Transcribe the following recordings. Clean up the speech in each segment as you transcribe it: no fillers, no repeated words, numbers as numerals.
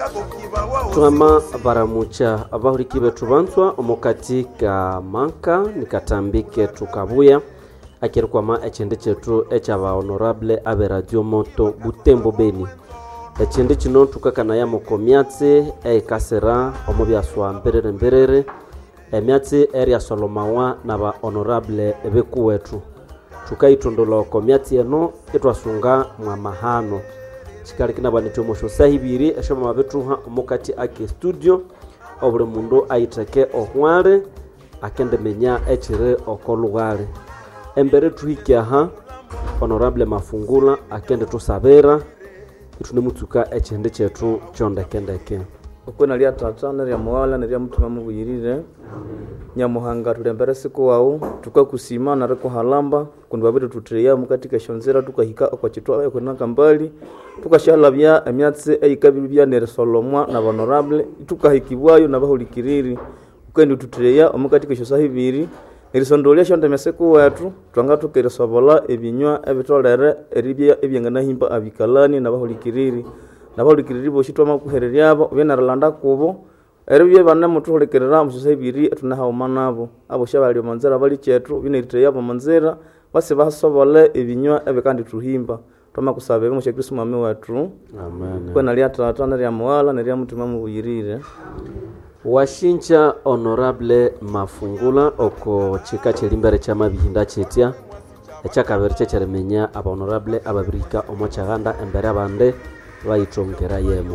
Twama baramucha abahuriki betu banswa omukati ka manka nikatambike tukabuya akirkwama echende chetu echaba honorable abe radio moto Butembo Beni. Echende chino tukakana ya mokomyatse kasera omubyaswa mberere emyatse area Solomawa na ba honorable ebeku wetu tukaitondolo komyatse eno etwasunga mwa mahano chikali kina banito mosho sahibiri eshoma mabetuha omukati ake studio obule mundu aiteke ohware akende menya echire okolugale embere tuhikia ha honorable Mafungula akende tusabera itune mutsuka echende chetu chondekendeke okona lya tata na lya mwala na lya mutuma mubuyirire nyamuhanga tulembere siku wao tukakusima na reko halamba kundi babitu tutreya mukati kashonzera tukahika okwachitwa okona kambali tukashalabya emyatse eyikabiru bya nere Solomwa na honorable tukahikibwayo na bahulikiriri ukendi tutreya omukati kashosahibiri erisondolia shonde meseku wetu twanga tukeresobola ebinywa ebitolere eribya ebyangana himpa abikalani na bahulikiriri boshitwa makuhereryabo byenaralanda kubo eribye bana mutuhulikerera musosebiri tunahauma nabo abo shabali manzera bali chetu binirite yabo manzera base basobole ebinywa ebikandi tuhimba toma kusabe mu Kristo mami wetu amen kwena lya tata na lya mwala na lya mutuma mubuyirire washinja honorable Mafungula oko chika chelimbere chama bihinda chetia echakabere checheremenya aba honorable ababirika omochaganda embere abande baitongera yemo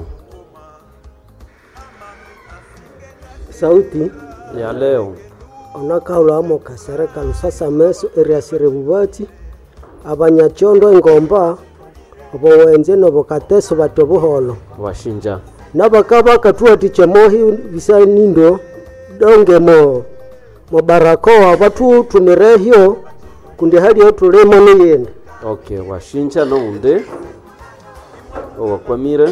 sauti ya leo onakaula amo kasereka lusasa meso area sirebubati abanyachondo engomba obo wenze no bokateso batobuholo washinja nabakaba katuwa tichemohi bisanindo donge mo barakoa batu tunirehyo kundi hali yotu lemo niyende okay washinja no unde owakwamire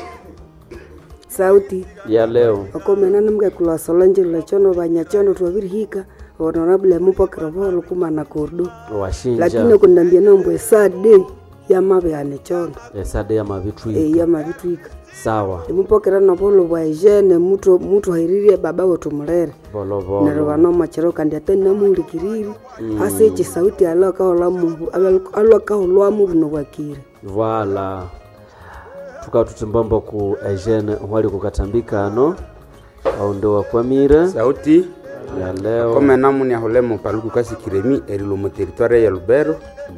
sauti ya leo akomena namge kula solanje lechono banyachondo twabirihika honorable mupokera bolo kumana kordo washinja lakini kunambia nombo sade ya mabyane chondo sade ya mabitwika ya mabitwika sawa mupokera no bolo bwa jene mutu hairirie baba wotu mulere bolo nerwana machero kandi atenda mulikiriri hase chi sauti alaka ola mungu alaka olwa mu no wakire voilà tukatutumbamba ku Eugene wali kukatambika no aundo wakwamire sauti ya leo kome namuni aholemo paluku kasi kiremi erilo mu territoire ya Lubero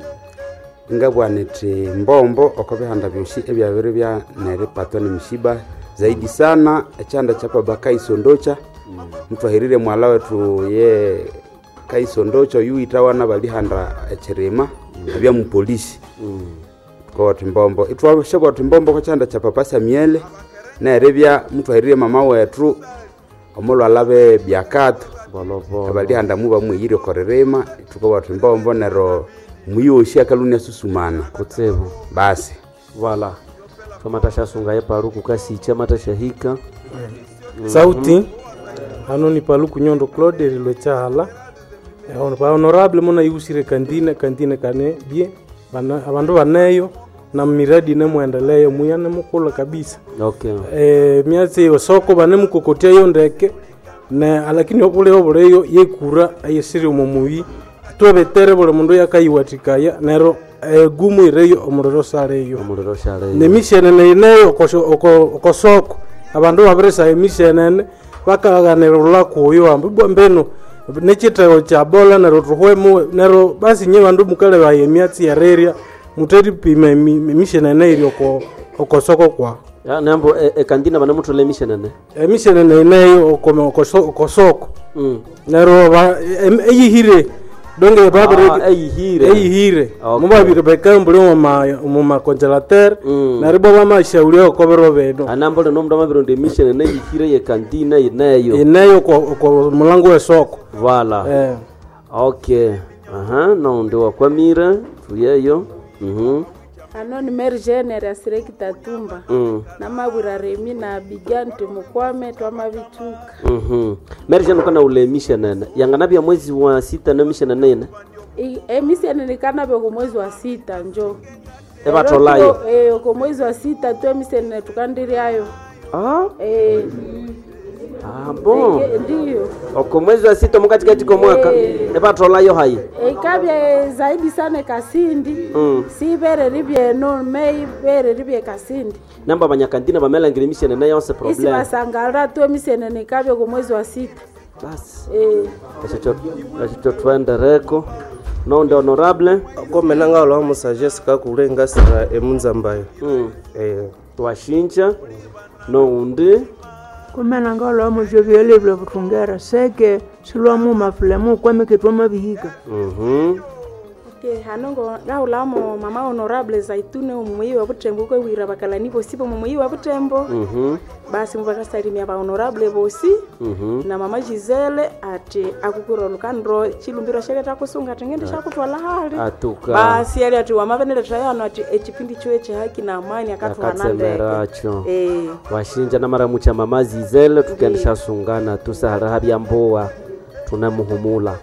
ngabwanete mbombo okobehanda byoshi ebyabere bya nere patone mishiba zaidi sana echanda chapa bakai sondocha mtu ahirire mwala wetu ye kai sondocha yuitawana balihanda echerema bya mu polisi kwa timbombo itwa shabo timbombo kwa chanda cha papa Samuel na erebya mtu ahirire mama wetu omolo alabe byakatu abali handa muba muyire korerema tuko timbombo nero muyoshi akalunya susumana kutsebo basi wala kama tashasunga ye paruku kasi chama tashahika sauti hano ni paluku nyondo Claude rilochahala honorable mona yusire kandine kane bie abandu baneyo na miradi ne muendeleo muyane mukula kabisa okay miazi osoko bane mukokotia yondeke na lakini obuleyo yekura ayesiri omumuyi tobetere bole mundu yakayiwatikaya nero gumu ireyo omurero sareyo ne mishenene neyo okosoko abandu babresa emishenene bakaganira ulakuyo ambu mbeno nechitego cha bola nero ruhwemo nero basi nye bandu mukale baye miatsi ya reria muteri pime mishenene iri okosoko kwa ya nambo kandina bana mutu le mishenene neyo okosoko nero eyihire donge babere eyihire mubabire bekambule mu congelateur naribo bamashauri okobero bedo anambo no mndama bironde mishenene eyihire ye kandina ineyo ko mulango wesoko voilà okay no ndo wakwamira tuyeyo ano ni mergene rasireki tatumba na mabura remi na bigante mukwame twamabituka mergene kana ule mishenene yangana bya mwezi wa 6 na mishenene mishenene kana be mwezi wa 6 njo ebatolayo ko mwezi wa 6 tu mishenene tukandiri ayo Bon. Ndiyo. Oko mwezi wa sita mukatikati kwa mwaka epatola yo hai. Ikabye zaidi sana Kasindi. Si bere ribye no mei bere ribye Kasindi. Namba banyakantina bamela ngirimisene na yose problem. Isi basangara tu misene nikabye kwa mwezi wa sita. Basi. Acho twende reko. No ndo honorable ko menanga lo musagesse ka kulenga sira emunza mbayo. Twashinja no undi kumena ngalo muje byelebyo butungera seke silwamu mafulemu kwameketwa mabihika. Hanongo gaulamo mama honorable Zaitune umuyi wa Butembo ko wira bakalani bosipo umuyi wa Butembo. Basi mubakasalimia ba honorable bosi. Na mama Gisele ati akukura lukandro chilumbiro sheleta kusunga tengende shakutwala hali. Atuka. Basi yali ati wamavenele trayano ati ekipindi chwe che haki na amani akatwa nande. Washinja na mara mucha mama Gisele tukendesha sungana tusahara habya mboa tunamuhumula.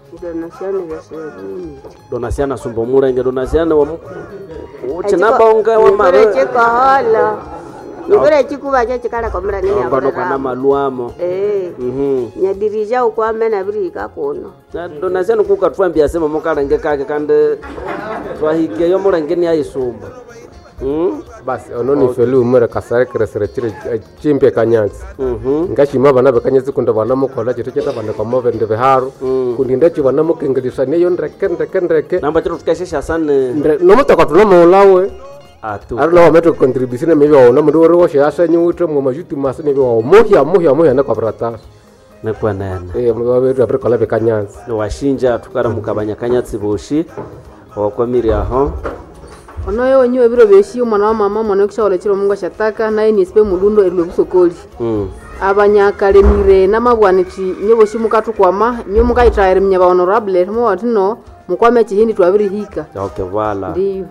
Donasiana sumbomura inge donasiana wa uchina bonga wa mara chikohola nibere chikuba chikala komra nini abana kana maluamo nyadirija ukwame na birika kono donasiana kukatwambia sema mukarenge kake kande twahike yo murengeni ayisumba basi ononi felu umere kasare kresere chimpe kanyanzi ngashima bana bekanyanzi kunda bana mukola chitecheta bana komove ndebe haru kundinde chi bana mukengelisha neyo ndreke namba chiro tukashesha sana no mutaka tunomulawe arlo wa meto contribution maybe ona mundu wori washe asanyutre mu majuti masane be wa muhia na kwabrata nekwa nene mwabetu apre kola bekanyanzi washinja tukara mukabanya kanyatsi boshi wakwamiri aho ono yo nyo biro beshi umwana wa mama mwana kushaola chiro mungu shataka naye ni sipe mudundo erwe busokoli abanyakale mire namabwanichi nyobo shimukatu kwama nyo mukaitayire mnyaba honorable mo watino mukwame chihindi twabiri hika okay wala ndio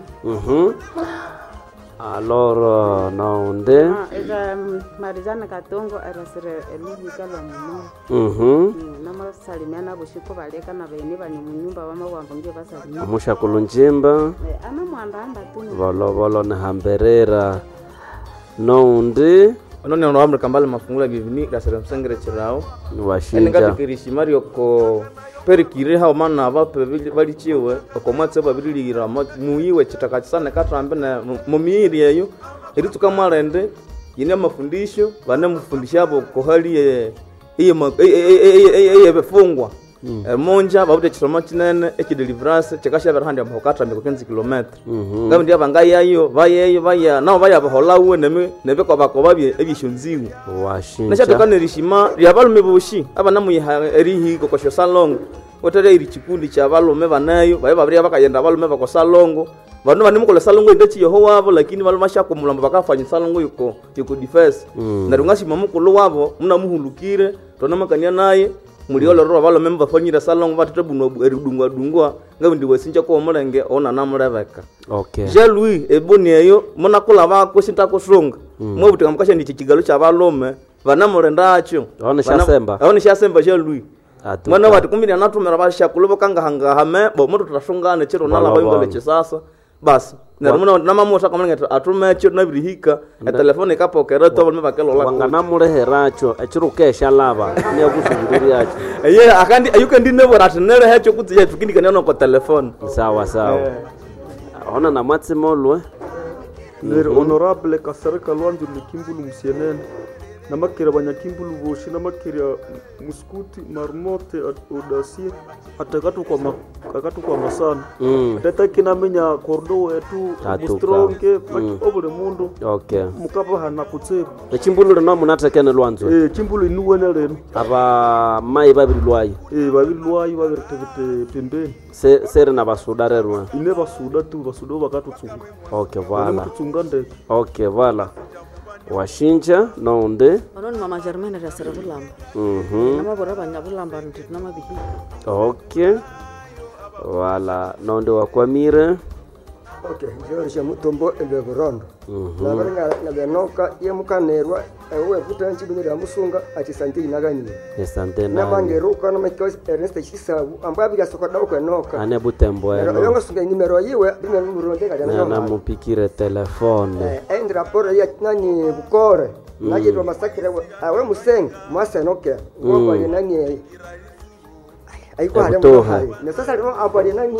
alors naonde Marizana Katongo arasire elubika lwa muno nama salimiana boshiko baleka na bene bani munyumba wa mawambo ndio basalimia amusha kulunjimba ana mwandanda tu bolo na hamberera naonde onone honorable Kambale mafungula bivini rasire msengere chirao washinja ngati kirishimari yoko perikire hao mana abape bali chiwe okomwatse babirira muyiwe chitaka sana katrambe na mumiri yeyo iri tukamwarende yine mafundisho bana mufundisha abo ko hali eye befungwa monja babute chiroma kinene ekideliverance chakasha barahandi amhokatra 10 km ngabe ndi abanga yayo vaya nao vaya baholawe nebe kwa bako babye ebishunziwe washinja nasha tukanirishima yabalume boshi abana muyiha erihi ko kwasho salongo otere iri chikundi cha balume banayo baye babiri bakayenda balume bako salongo bano bani mukola salongo indechi yoho wabo lakini balumasha ko mulamba bakafanya salongo yuko defense na rungashima mukolo wabo munamuhulukire tonamakania naye muliolo ro balo memba fanyira salongo batete bunwa erudungwa ngabe ndi wesinja ko mulenge ona namulebeka okay Jean Louis eboni eyo munakola bako sintakusonga mwabutika mukasha ndi chigalo cha balome banamurenda acho ona shasemba Jean Louis mwana wati kumbini anatumira basha kulobo kanga hanga hame bo moto tutashongana chero nala bayongole chisasa basi na muna namamota kamanga atume chero na birihika e telefone kapokera to balme bakelo la wangana muleheracho achirukesha lava ni akusubiri yacho ye akandi ayuka ndine boratinere hecho kutsiya tukindika neno ko telefone sawa ona na matsimolwe le honorable kasarika lwandu likimbulu musienene namakira banyakimbulu boshi namakira muskuti marmote audacie atakatu kwa masana atata kinamenya kordo wetu stronge obule mundu okay mukapa hana kutseba echimbulu no munatekene lwanzo chimbulu inuwene leno aba mai babiri lwayi babiri pembeni sere na basudare rwa ine basuda tu basudo bakatutsunga okay vala tutsunga ndeke okay vala washinja naonde ononi mama Germaine rasira bulamba nama bora banya bulamba nti nama bihi okay wala naonde wakwamire okay George Mutombo elwe Burondo na beringa na benoka ye mukanerwa ewe vuta nchi bino ya musunga ati sante inagani Asante na na. mangeruka na makos Ernest Chisabu ambaye bigasoka dawo kwenoka Ane Butembo eno. yonga sunga nimero yiwe bino murondeka Na namupikire telefone. endra pora ya nani bukore naje ndo masakira awe musenge mwasenoke kwa nani aiko hale mwahayi na sasa leo abali nani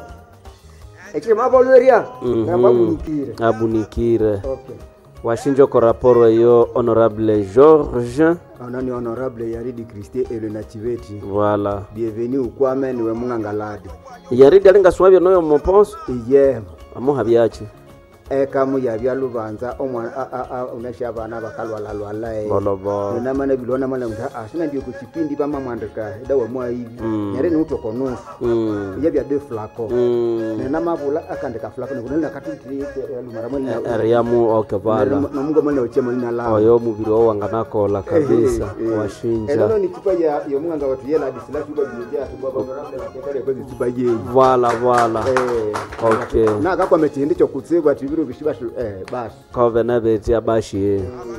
ekile mabolweria na babunikire Abunikire. okay Washinjo ko raporo yo honorable George. Anani honorable Yaridi Christie Elena Chiveti. Voilà. Bienvenue ukwame niwe mungangaladi. Yaridi alinga swabyo noyo moponso. Iye. Amo habyachi. Kamu ya byalubanza omwana unashabana bakalwala lwala Bolobo. na mana bilona mana mta asina ndio kuchipindi bama mwandika dawa mwa hivi yare ni uto kono ya bya de flako na mabula akandika flako ne katutiri ya lumaramani Ariamu okebala. na mungu mwana ochema ni ala Oyo mubiri wo wanganako la kabisa washinja. Eno ni tipa ya mwanga watu yela disila tuba bimeja tuba honorable baketale kwezi tipa ye Voilà. Okay. Na akakwa metindi cyo kutsegwa tibiro bishibashu basi Kove na beti abashi.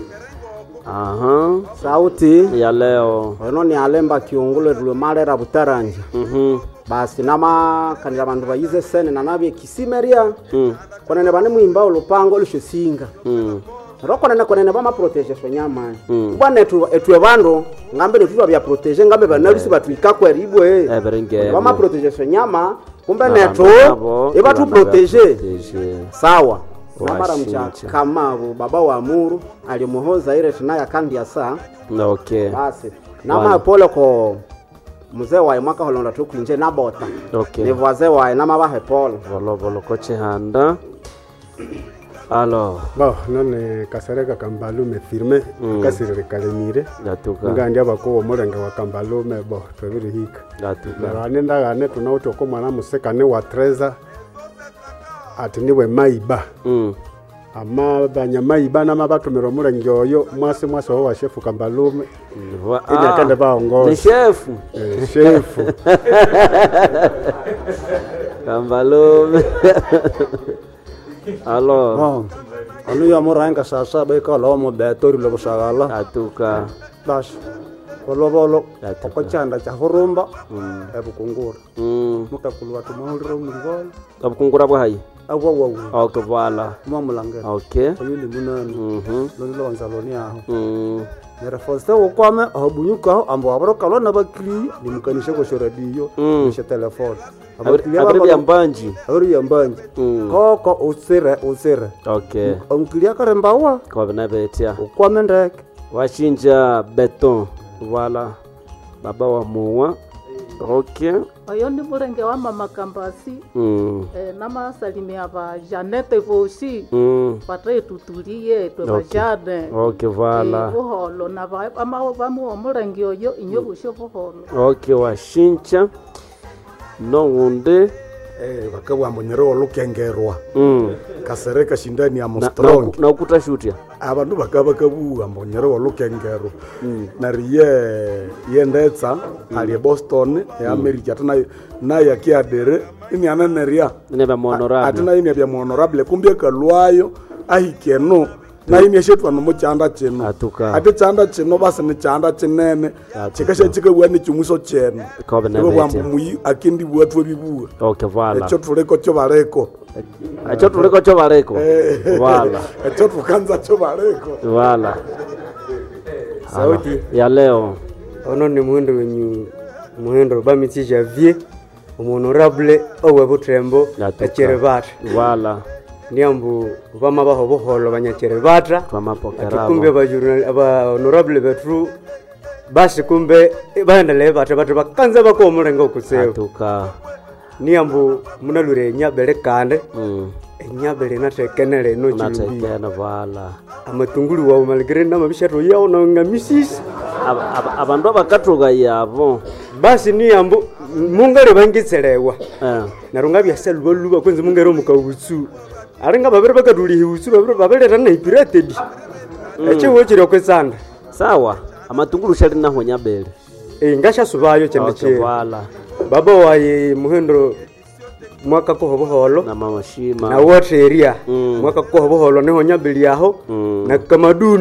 Aha. Sauti ya leo. Ono ni alemba kiungule dule malera butaranja. Basi nama kanira bandu bayize sene na nabye kisimeria. Kone ne bane muimba olupango lusho singa. Roko nene kone ne bama protection nyama. Bwana etwe bandu ngambe ne tutwa bya protection ngambe banalisi batuika kwa ribwe. Bama protection nyama kumbe neto eba tu proteger. Sawa. Namara mchaka kama baba wa Amuru alimuhoza ile tunaya kandi ya saa. Okay. Basi. Nama pole ko mzee wa mwaka holonda tu kuinje na bota. Okay. Ni wazee wa nama ba pole. Volo koche handa. Alors, none Kasereka Kambalume firme kasirire kalemire datuka ngandi abako omurenge wa Kambalume twebiri hika datuka nane ndagane tunauto ko mwana musekane wa Treza ati niwe maiba ama banyamaiba namabatumira omurenge oyo mwase wa shefu Kambalume ina kande baongoza ni shefu shefu Kambalume. Alors, anu ya moranga sasa be ka lo mo betori lo busagala atuka bas kolobolo ko chanda cha horumba ebukungura mutakulwa tumahuriro murigol abukungura bwa hayi awo okay vala mamulanga okay oyindi munani lo nzaloni aho nera fosta ukwame abunyuka ambo abroka lo nabakri nimukanisha ko shoradiyo nisha telefone abri yambanji koko usire okay onkilia karembawa kwa benebetia ukwame ndeke washinja beton voilà baba wa muwa okay oyo ndi mulenge wa mama Kambasi nama salimia ba Janete vosi patre tutulie twe bajade okay voilà buholo na ba mu mulenge oyo inyo busho buholo okay washinja no wunde bakabwa mbonyero lukengerwa Kasereka shindani ya strong na ukutashutia abantu bakabakabuwa mbonyero lukengerwa nariye yendetsa ali Boston ya America tana na ya kiadere ini ananeria ne ba honorable atuna ini bya honorable kumbye kalwayo ahikeno na ini yeshetwa no muchanda cheno ate chanda cheno basa ni chanda chenene chikashe chikabwa ni chumuso cheno ebo bwambu muyi akindi bwatwe bibuwa okay voilà echo tuleko cyo bareko voilà echo tukanza cyo bareko voilà sauti ya leo ono ni muhendo bamitsi Javier honorable owe butrembo acherebata voilà niambu bama baho boholo banyacherebata twamapokera kumbe aba honorable betru basi kumbe baendele bata bakanza bako murengo kuseo atuka niambu munalure nyabele kande nyabele natekenele no chimbi voilà amatungulu wa malgré namabishato yao na ngamisis abandu bakatuga yabo basi niambu mungare bangitselewa narunga byaselwa luba kwenze mungare mukawutsu arenga babere bakaduli hiwutsu babere rana ipirated eche wochire kwesanda sawa amatungulu shali naho nyabele ngasha subayo chende che voilà baba waye muhendro mwaka ko hoboholo na mama shima na water area mwaka ko hoboholo neho nyabeli yaho na kamaduni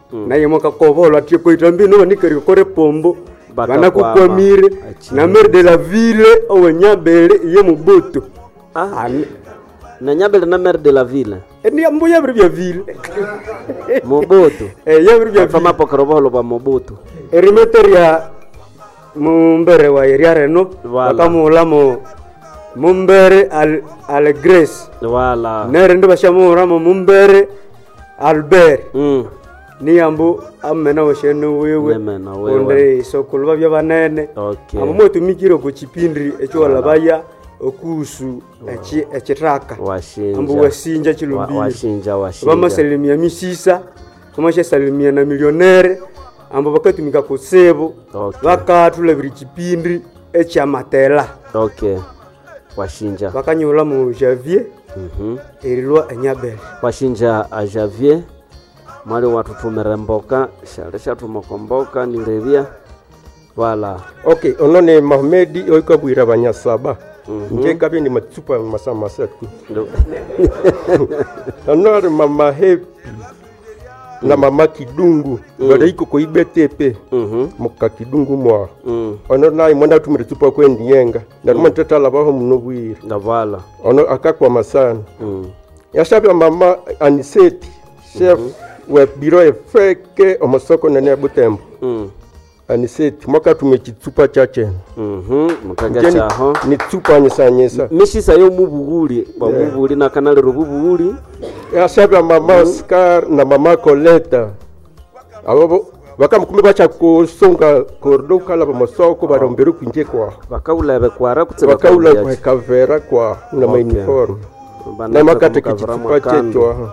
naye mwakakovolwa atie koitambi no nikari kore pombo bana kukwamire na maire de la ville owanyabele ye mubutu na nyabele na maire de la ville ni ambo ya bya ville Mobutu ya bya fama pokrobolo ba Mobutu erimeteria mumbere wa area reno bakamula mumbere al Grace wala nere ndo bashamura mumbere Albert ni ambo amena washenu wewe onde sokulwa bya banene amwe tumikiro ku chipindri echo labaya okusu echitraka ambo wasinja chilumbiri washinja bama salimia misisa kumasha salimia na millionaire ambo bakatumika ku sebo bakatula biri chipindri echa matela washinja bakanyola mu Javier erilwa enyabele washinja a Javier mali watu tumeremboka shalisha tumokomboka nilevia wala onone Mahmedi oikabwira banyasaba nje kabye ni matsupa masama satu onore mama Happy na mama Kidungu bale iko ko IBTP muka Kidungu mwa ono nayi mwanda tumiritsupa kwendi yenga na mtata labaho munobwira ndavala ono akakwa masana yashabya mama Aniseti chef we biro efeke omusoko nene Butembo Aniseti mwaka tumechitsupa chache mutaga chaho ni tsupa nyesanyesa mishisa yo mubuguli ba mubuli na kanale rububuli yashabya mama Oscar na mama Coleta abo bakamkume bacha kusonga kordo kala bamusoko barombero kwinje kwa bakaulabe kwara kutse bakaula kwa kavera kwa na uniform na makate kitsupa checho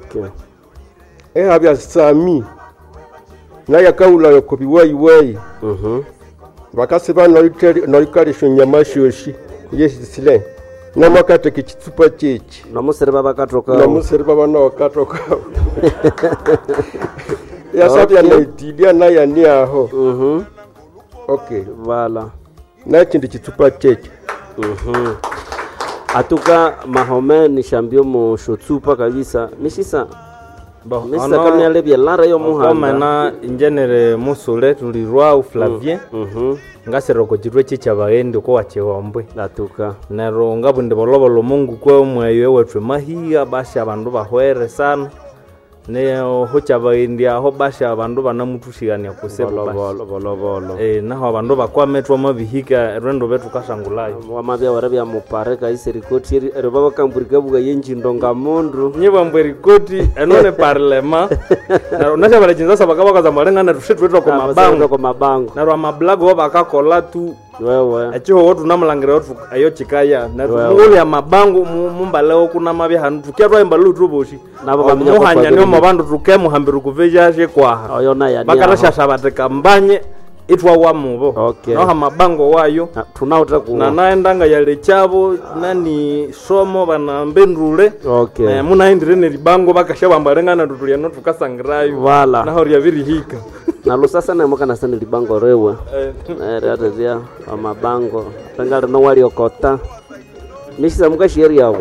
habya Sami na yakaula yokobi wai bakasiba no ikarisho nyamashoshi yesile na makate kitsupa chechi na musere bakatoka na musere baba no katoka ya sabya na itidia na ya ni aho wala na chindi kitsupa chechi atuka Mahome ni shambio mo shotsupa kabisa mishisa misa kama yale bya lara yo muhanda kama na injenere musule tulirwa Flavien ngasero chitwe chicha baende ko wachewombwe atuka nero ngabunde bolobolo Mungu kwa mwayo wetwe mahia basha abandu bahwere sana ne hocha baende aho basha abandu banamutushigania kuseba bolo naho abandu bakwametwa mabihika rendo betu kasangulayo wamabya warabya mupareka iserikoti ero baba kamburika buga yenjindo ngamondu nyeba mbwerikoti enone parlema na nasha balejinza sabaka bakaza malenga na tushitwetwa kwa mabango na rwa mablago bakakola tu wewe acho wotu namlangira wotu ayo chikaya na ngule ya mabango mumbaleo kuna mabya hanu tukyatwa imbalu tuboshi nabo bamenya ko hanya no mabandu tukemu hambiru kuvejaje kwa oyona ya bakarasha shabate kambanye itwa wa mubo no mabango wayo tunauta ku na naendanga yale chabo nani somo bana mbendrule munaindire ne libango bakashaba mbalengana tutulia no tukasangirayo wala na horia virihika na lusasa na mwaka na sani libango rewe rata zia mabango tangala no wali okota mishisa mukashi yao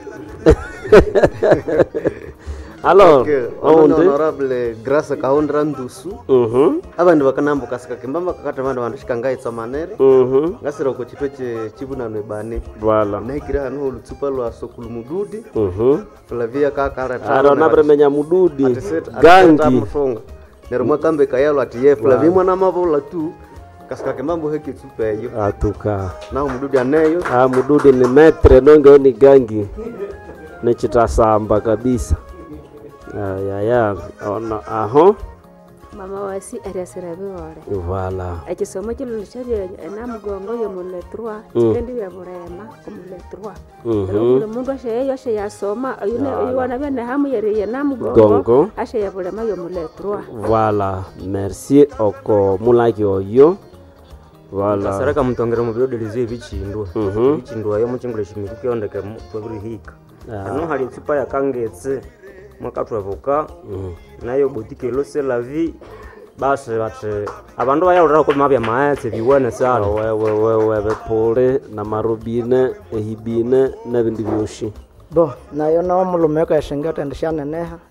alors honorable Grace Kahondra Ndusu abandi bakanambuka sika kimbamba kakata bandi bantu shikangaitsa manere ngasira ko chitwe chibunanwe bane voilà naikira hano lutsupa lwa sokulu mududi Flavia kakara aro nabremenya mududi gangi nero mwakambe kayalo ati Flavia mwana mavola tu kasika kimbambo heki tsupa yo atuka na mududi aneyo mududi ni metre nonge ni gangi ne chitasamba kabisa ya ona aho mama wasi ariasira biwore wala akisomo kilo chari na mugongo yo mule 3 kikendi ya burema kumule 3 mundu ashe yasoma yune yona bene hamu yari na mugongo ashe ya burema yo mule 3 wala merci oko mulaki oyo wala saraka mutongera mu biro delize bichindwa bichindwa yo muchingule shimikuke ondeke twaburi hika ano hali tsupa ya kangetse mwaka twavuka nayo boutique lose la vie basi bate abandu bayalura ko mabya maetse biwene sana wewe bepole na marubine ehibine na bindi byoshi bo nayo no mulume ko yashengata ndishana neha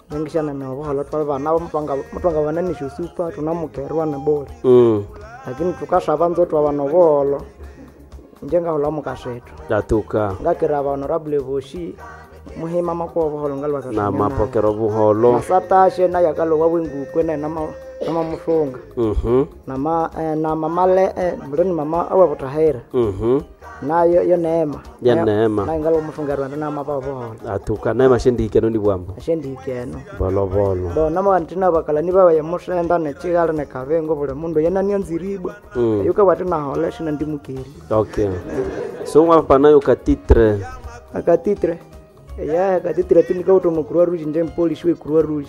ngishana na boholo twa bana mutwanga bananisho super tunamukerwa na bora lakini tukashaba nzotwa bana boholo njenga hola mukashetu atuka ngakira honorable Boshi muhima mako boholo ngalwa na mapokero buholo masatashe na yakalo wabwengu kwena na mufunga na mamale mbuleni mama awa butahera nayo yo neema ya neema na ngalo mufunga rwanda na mapa boholo atuka na mashendikeno ni bwambo mashendikeno bolo bo na mantina bakala ni baba ya mushenda ne chigala ne kavengo bule mundu yena ni nziribwa yuka watina hola shina ndimukiri okay so ngapa nayo katitre akatitre ya katitre tinika utono kurwa ruji nje polish we kurwa ruji